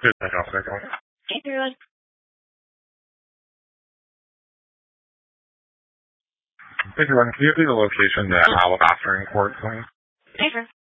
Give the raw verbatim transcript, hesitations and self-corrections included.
Here's my house back on. Hey, everyone. Hey, everyone, can you give me the location to Alabastering Court, please? Hey, sir.